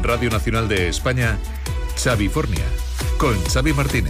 Radio Nacional de España, Xavifornia, con Xavi Martínez.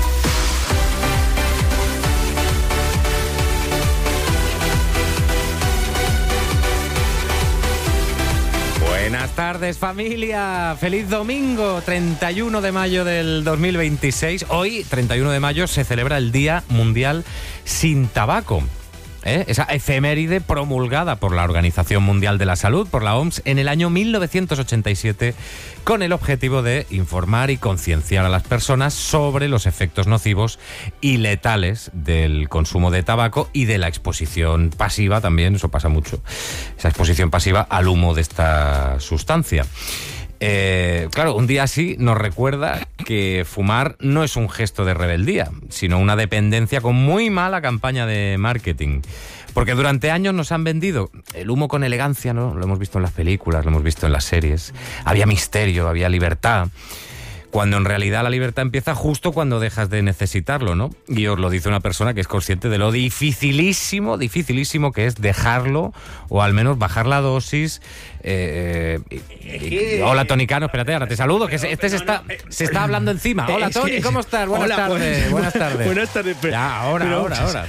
Buenas tardes, familia. Feliz domingo, 31 de mayo del 2026. Hoy, 31 de mayo, se celebra el Día Mundial sin Tabaco. Esa efeméride promulgada por la Organización Mundial de la Salud, por la OMS, en el año 1987, con el objetivo de informar y concienciar a las personas sobre los efectos nocivos y letales del consumo de tabaco y de la exposición pasiva también, eso pasa mucho, esa exposición pasiva al humo de esta sustancia. Claro, un día así nos recuerda que fumar no es un gesto de rebeldía, sino una dependencia con muy mala campaña de marketing. Porque durante años nos han vendido el humo con elegancia, ¿no? Lo hemos visto en las películas, lo hemos visto en las series. Había misterio, había libertad. Cuando en realidad la libertad empieza justo cuando dejas de necesitarlo, ¿no? Y os lo dice una persona que es consciente de lo dificilísimo que es dejarlo, o al menos bajar la dosis. Hola, Tony Cano, espérate, ahora te saludo, que se está hablando encima. Hola, Tony, ¿cómo estás? Buenas tardes. Buenas tardes. Ya, ahora.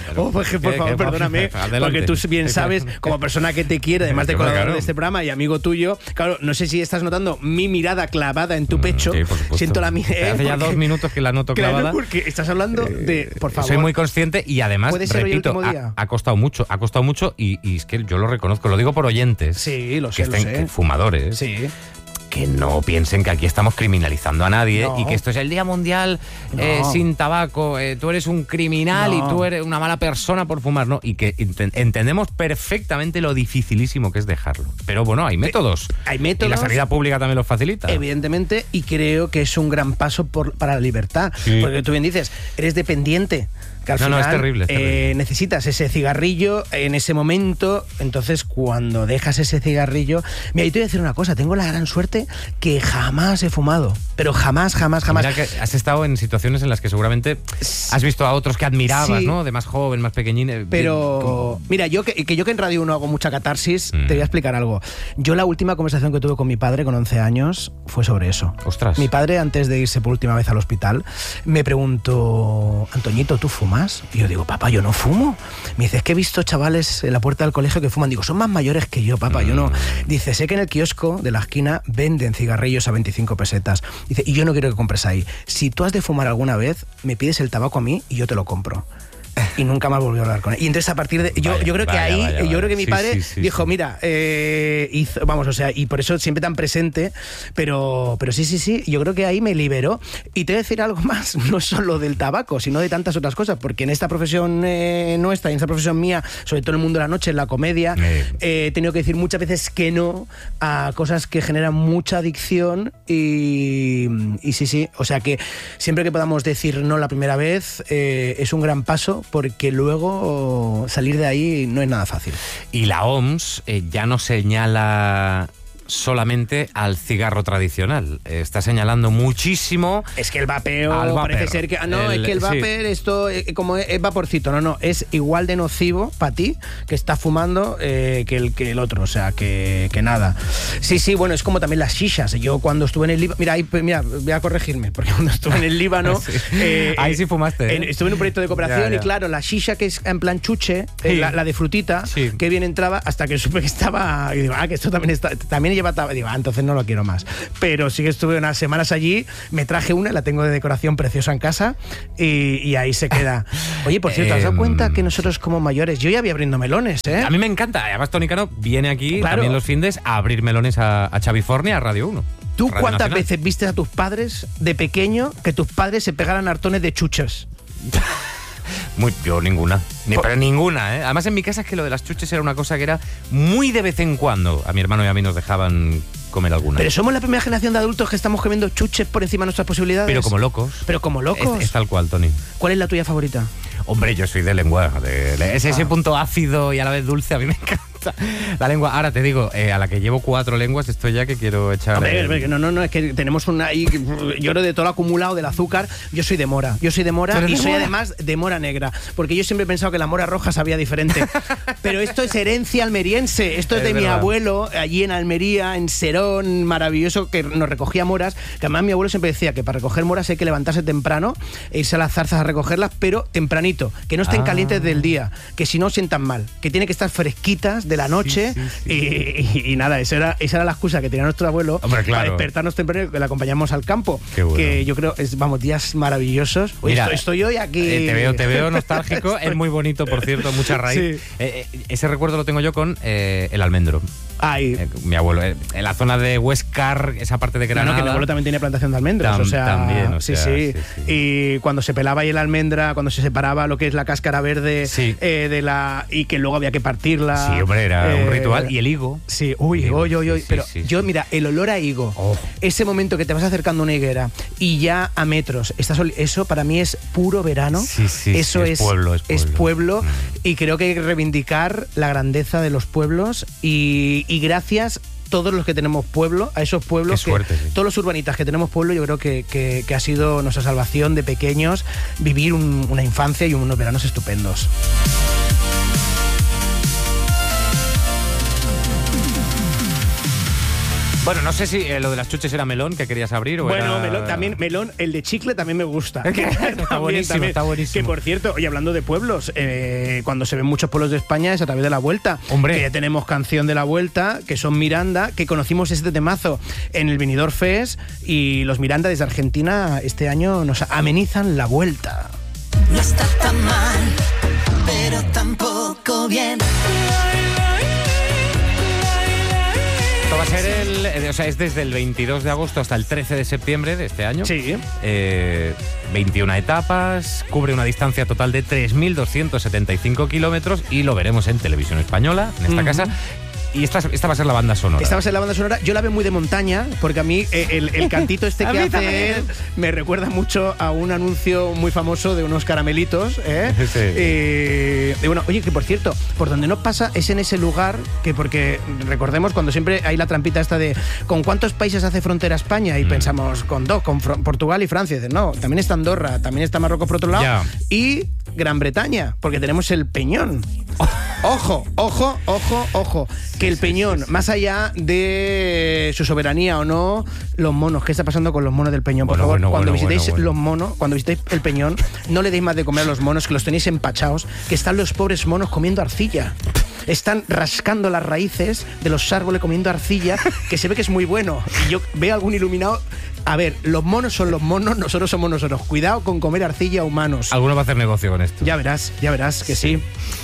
Por favor, perdóname, porque tú bien sabes, como persona que te quiere, además de colaborador de este programa y amigo tuyo, claro, no sé si estás notando mi mirada clavada en tu pecho. Sí, por supuesto. Siento la hace ya 2 minutos que la noto clavada. Claro, porque estás hablando de, por favor. Soy muy consciente y además, repito, ha costado mucho y es que yo lo reconozco, lo digo por oyentes. Sí, lo sé, sé. Fumadores. Sí. Que no piensen que aquí estamos criminalizando a nadie y que esto es el Día Mundial sin tabaco, tú eres un criminal y tú eres una mala persona por fumar, ¿no? Y que entendemos perfectamente lo dificilísimo que es dejarlo. Pero bueno, hay métodos. Y la sanidad pública también los facilita. Evidentemente, y creo que es un gran paso para la libertad. Sí. Porque tú bien dices, eres dependiente. Que al final, es terrible. Necesitas ese cigarrillo en ese momento. Entonces, cuando dejas ese cigarrillo... Mira, yo te voy a decir una cosa. Tengo la gran suerte que jamás he fumado. Pero jamás. Mira que has estado en situaciones en las que seguramente has visto a otros que admirabas, sí, ¿no? De más joven, más pequeñín. Pero, mira, yo que en Radio 1 hago mucha catarsis, te voy a explicar algo. Yo la última conversación que tuve con mi padre con 11 años fue sobre eso. Ostras. Mi padre, antes de irse por última vez al hospital, me preguntó: Antoñito, ¿tú fumas? Y yo digo: papá, yo no fumo. Me dice: es que he visto chavales en la puerta del colegio que fuman. Digo: son más mayores que yo, papá, yo no. Dice: sé que en el kiosco de la esquina venden cigarrillos a 25 pesetas. Dice: y yo no quiero que compres ahí. Si tú has de fumar alguna vez, me pides el tabaco a mí y yo te lo compro. Y nunca más volvió a hablar con él. Y entonces a partir de... Yo creo que mi padre dijo, mira, hizo, vamos, o sea, y por eso siempre tan presente, pero sí, yo creo que ahí me liberó. Y te voy a decir algo más, no solo del tabaco, sino de tantas otras cosas, porque en esta profesión nuestra, en esta profesión mía, sobre todo en el mundo de la noche, en la comedia, he tenido que decir muchas veces que no a cosas que generan mucha adicción y sí, o sea que siempre que podamos decir no la primera vez, es un gran paso, porque luego salir de ahí no es nada fácil. Y la OMS ya no señala solamente al cigarro tradicional, está señalando muchísimo. Es que el vapeo parece ser que es que el vapor, esto como es vaporcito, no, es igual de nocivo para ti que estás fumando que el otro, o sea que nada. Sí, bueno, es como también las shishas. Yo cuando estuve en el Líbano, mira, voy a corregirme, porque cuando estuve en el Líbano ahí sí fumaste. Estuve en un proyecto de cooperación ya. Y claro, la shisha que es en plan chuche, la de frutita, que bien entraba, hasta que supe que estaba, y digo, que esto también lleva tabaco. Digo, entonces no lo quiero más. Pero sí que estuve unas semanas allí, me traje una, la tengo de decoración preciosa en casa y ahí se queda. Oye, por cierto, ¿has dado cuenta que nosotros como mayores, yo ya voy abriendo melones, A mí me encanta. Además, Tony Cano viene aquí también los findes a abrir melones a Xavifornia, a Radio 1. ¿Tú Radio cuántas Nacional. veces viste a tus padres de pequeño que tus padres se pegaran hartones de chuches? Yo ninguna. Pero ninguna, Además en mi casa es que lo de las chuches era una cosa que era muy de vez en cuando. A mi hermano y a mí nos dejaban comer alguna. Pero somos la primera generación de adultos que estamos comiendo chuches por encima de nuestras posibilidades. Pero como locos. Es tal cual, Tony. ¿Cuál es la tuya favorita? Hombre, yo soy de lengua. Es ese punto ácido y a la vez dulce, a mí me encanta. La lengua, ahora te digo, a la que llevo 4 lenguas, estoy ya que quiero echar... Hombre, no, es que tenemos una... Yo creo de todo lo acumulado del azúcar, yo soy de mora y soy además de mora negra, porque yo siempre he pensado que la mora roja sabía diferente. Pero esto es herencia almeriense, esto es de mi abuelo, allí en Almería, en Serón, maravilloso, que nos recogía moras, que además mi abuelo siempre decía que para recoger moras hay que levantarse temprano e irse a las zarzas a recogerlas, pero tempranito, que no estén calientes del día, que si no sientan mal, que tienen que estar fresquitas de la noche. Y nada, esa era la excusa que tenía nuestro abuelo. Hombre, claro, para despertarnos temprano, que le acompañamos al campo. Qué bueno. Que yo creo días maravillosos. Oye, mira, estoy hoy aquí. Te veo nostálgico. Es muy bonito, por cierto, mucha raíz. Sí. Ese recuerdo lo tengo yo con el almendro. Mi abuelo, en la zona de Huescar, esa parte de Granada. No, que mi abuelo también tiene plantación de almendras. También, sí. Y cuando se pelaba ahí la almendra, cuando se separaba lo que es la cáscara verde y que luego había que partirla. Sí, hombre, era un ritual. Y el higo. Sí, pero yo, mira, el olor a higo, ese momento que te vas acercando a una higuera y ya a metros, eso para mí es puro verano. Eso es pueblo. Y creo que hay que reivindicar la grandeza de los pueblos y gracias todos los que tenemos pueblo, a esos pueblos, suerte, todos los urbanitas que tenemos pueblo, yo creo que ha sido nuestra salvación de pequeños, vivir una infancia y unos veranos estupendos. Bueno, no sé si lo de las chuches era melón que querías abrir o bueno, era... melón, el de chicle también me gusta. Está buenísimo. Que por cierto, oye, hablando de pueblos, cuando se ven muchos pueblos de España es a través de La Vuelta. Hombre. Que ya tenemos canción de La Vuelta, que son Miranda, que conocimos este temazo en el Benidorm Fest, y los Miranda desde Argentina este año nos amenizan La Vuelta. No está tan mal, pero tampoco bien. Esto va a ser es desde el 22 de agosto hasta el 13 de septiembre de este año. Sí. 21 etapas, cubre una distancia total de 3.275 kilómetros y lo veremos en Televisión Española, en esta casa. Y esta va a ser la banda sonora. Esta va a ser la banda sonora. Yo la veo muy de montaña, porque a mí el cantito este que hace él me recuerda mucho a un anuncio muy famoso de unos caramelitos. Oye, que por cierto, por donde nos pasa es en ese lugar que, porque recordemos cuando siempre hay la trampita esta de ¿con cuántos países hace frontera España? Y pensamos con 2, con Portugal y Francia. Dicen, no, también está Andorra, también está Marruecos por otro lado. Y Gran Bretaña, porque tenemos el Peñón. Ojo, que el Peñón, más allá de su soberanía o no, los monos, ¿qué está pasando con los monos del Peñón? Por favor, cuando visitéis los monos, cuando visitéis el Peñón, no le deis más de comer a los monos, que los tenéis empachados, que están los pobres monos comiendo arcilla. Están rascando las raíces de los árboles comiendo arcilla, que se ve que es muy bueno. Y yo veo algún iluminado. A ver, los monos son los monos, nosotros somos nosotros. Cuidado con comer arcilla a humanos. Alguno va a hacer negocio con esto. Ya verás que sí.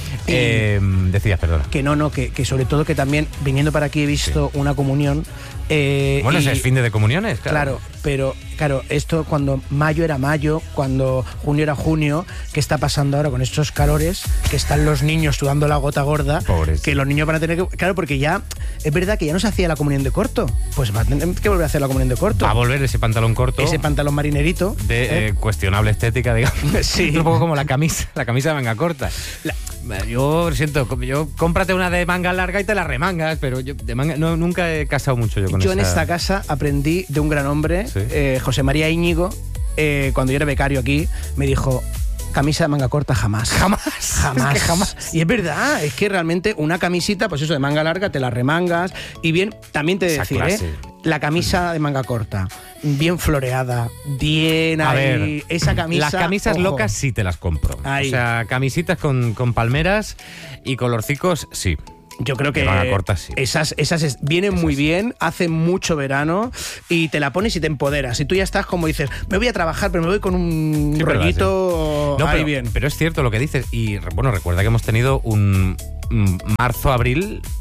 Decías, perdona. Que sobre todo que también, viniendo para aquí, he visto una comunión. Bueno, ese es fin de comuniones, claro. Pero, esto cuando mayo era mayo, cuando junio era junio, ¿qué está pasando ahora con estos calores? Que están los niños sudando la gota gorda. Pobres. Que los niños van a tener que... Claro, porque ya, es verdad que ya no se hacía la comunión de corto. Pues va a tener que volver a hacer la comunión de corto. Va a volver ese pantalón corto. Ese pantalón marinerito. De cuestionable estética, digamos. Sí. Un poco como la camisa de manga corta. Yo siento, cómprate una de manga larga y te la remangas, pero yo de manga nunca he casado mucho yo con Yo esa... en esta casa aprendí de un gran hombre, ¿Sí? José María Íñigo, cuando yo era becario aquí, me dijo: camisa de manga corta jamás. Es que jamás. Y es verdad, es que realmente una camisita, pues eso, de manga larga, te la remangas. Y bien, también te Esa decir, clase. La camisa de manga corta, bien floreada, bien A ahí. ver, esa camisa. Las camisas ojo. locas sí te las compro. Ahí. O sea, camisitas con palmeras y colorcicos, sí. Yo creo que manga corta, sí. esas vienen muy bien, hacen mucho verano y te la pones y te empoderas. Y tú ya estás como dices, me voy a trabajar, pero me voy con un rollito ahí bien. Pero es cierto lo que dices. Y bueno, recuerda que hemos tenido un marzo-abril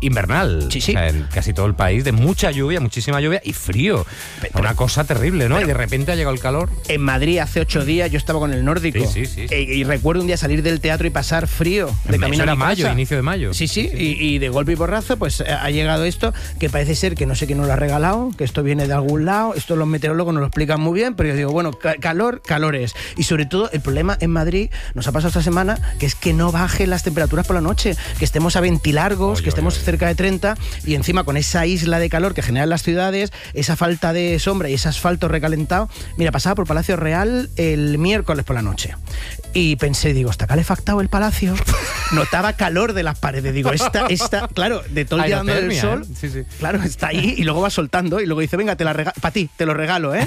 invernal. Sí, sí. O sea, en casi todo el país, de mucha lluvia, muchísima lluvia y frío. Una cosa terrible, ¿no? Y de repente ha llegado el calor. En Madrid hace 8 días yo estaba con el nórdico. Sí. Y recuerdo un día salir del teatro y pasar frío de camino Eso a era mi mayo, casa. inicio de mayo. Sí. Y de golpe y porrazo pues ha llegado esto, que parece ser que no sé quién nos lo ha regalado, que esto viene de algún lado. Esto los meteorólogos nos lo explican muy bien, pero yo digo, bueno, calor es. Y sobre todo el problema en Madrid nos ha pasado esta semana, que es que no bajen las temperaturas por la noche, que estemos a 20 largos, que estemos cerca de 30, y encima con esa isla de calor que generan las ciudades, esa falta de sombra y ese asfalto recalentado. Mira, pasaba por Palacio Real el miércoles por la noche y pensé, digo, ¿está calefactado el palacio? Notaba calor de las paredes, digo, esta claro, de todo el día dando el sol, Sí. claro, está ahí y luego va soltando y luego dice, venga, para ti, te lo regalo, ¿eh?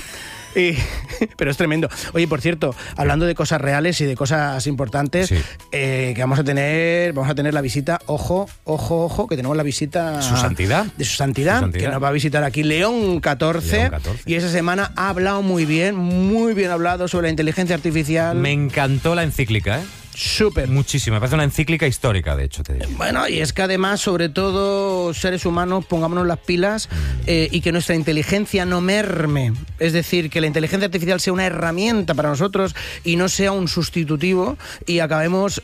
Pero es tremendo. Oye, por cierto, hablando de cosas reales y de cosas importantes, que vamos a tener la visita, ojo, que tenemos la visita de su santidad, que nos va a visitar aquí León XIV, y esa semana ha hablado muy bien hablado sobre la inteligencia artificial. Me encantó la encíclica, ¿eh? Súper. Muchísimo. Me parece una encíclica histórica, de hecho, te digo. Bueno, y es que además, sobre todo, seres humanos, pongámonos las pilas y que nuestra inteligencia no merme. Es decir, que la inteligencia artificial sea una herramienta para nosotros y no sea un sustitutivo, y acabemos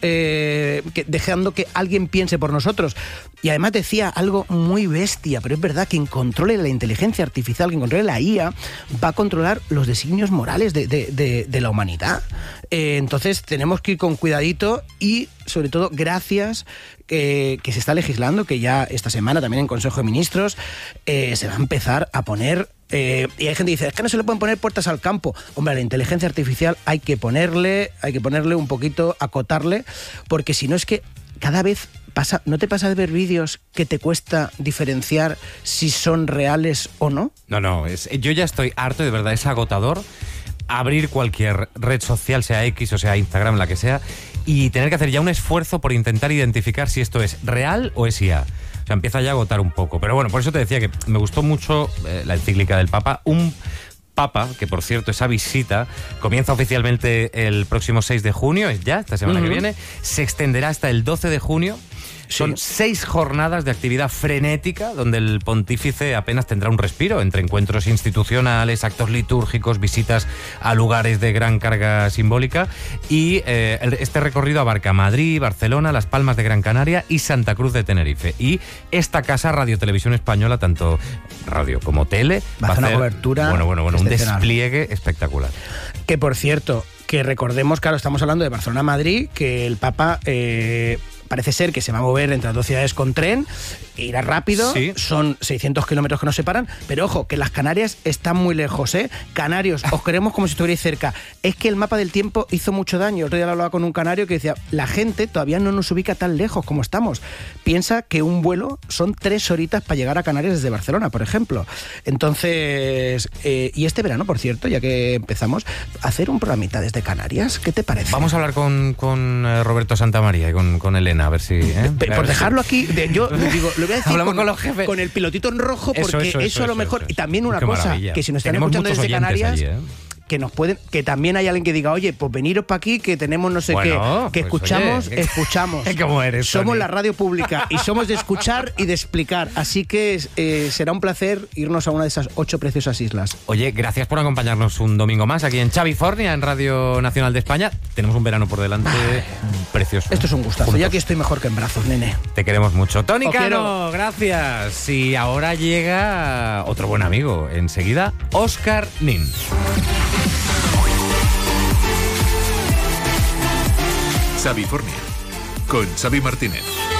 dejando que alguien piense por nosotros. Y además decía algo muy bestia, pero es verdad, quien controle la inteligencia artificial, quien controle la IA, va a controlar los designios morales de la humanidad. Entonces tenemos que ir con cuidadito y, sobre todo, gracias que se está legislando, que ya esta semana también en Consejo de Ministros se va a empezar a poner... y hay gente que dice, es que no se le pueden poner puertas al campo. Hombre, a la inteligencia artificial hay que ponerle un poquito, acotarle, porque si no es que cada vez pasa, ¿no te pasa de ver vídeos que te cuesta diferenciar si son reales o no? No, yo ya estoy harto, de verdad, es agotador abrir cualquier red social, sea X o sea Instagram, la que sea, y tener que hacer ya un esfuerzo por intentar identificar si esto es real o es IA. O sea, empieza ya a agotar un poco. Pero bueno, por eso te decía que me gustó mucho la encíclica del Papa. Un Papa, que por cierto, esa visita comienza oficialmente el próximo 6 de junio, es ya, esta semana que viene, se extenderá hasta el 12 de junio. Son 6 jornadas de actividad frenética donde el pontífice apenas tendrá un respiro entre encuentros institucionales, actos litúrgicos, visitas a lugares de gran carga simbólica, y este recorrido abarca Madrid, Barcelona, Las Palmas de Gran Canaria y Santa Cruz de Tenerife. Y esta casa Radio Televisión Española, tanto radio como tele, va a hacer una cobertura un despliegue espectacular. Que por cierto, que recordemos, claro, estamos hablando de Barcelona-Madrid, que el Papa... parece ser que se va a mover entre las dos ciudades con tren, irá rápido, son 600 kilómetros que nos separan, pero ojo, que las Canarias están muy lejos, ¿eh? Canarios, os queremos como si estuvierais cerca. Es que el mapa del tiempo hizo mucho daño. Otro día lo hablaba con un canario que decía, la gente todavía no nos ubica tan lejos como estamos. Piensa que un vuelo son 3 horitas para llegar a Canarias desde Barcelona, por ejemplo. Entonces, y este verano, por cierto, ya que empezamos, hacer un programita desde Canarias, ¿qué te parece? Vamos a hablar con Roberto Santamaría y con Elena, a ver si... Por dejarlo aquí, yo digo, lo voy a decir hablamos con los jefes. Con el pilotito en rojo, porque eso a lo mejor... Y también una Qué cosa, maravilla. que si nos están Tenemos escuchando desde muchos Canarias... oyentes allí, que nos pueden, que también hay alguien que diga, oye, pues veniros para aquí, que tenemos no sé bueno, qué, que pues escuchamos, oye, escuchamos. ¿Cómo eres, somos Tony? la radio pública y somos de escuchar y de explicar. Así que será un placer irnos a una de esas 8 preciosas islas. Oye, gracias por acompañarnos un domingo más aquí en Chavifornia, en Radio Nacional de España. Tenemos un verano por delante precioso. Esto es un gustazo. Juntos. Ya que estoy mejor que en brazos, nene. Te queremos mucho. Tony Os Cano, quiero. gracias. Y ahora llega otro buen amigo. Enseguida, Óscar Nin. Chavifornia con Xavi Martínez.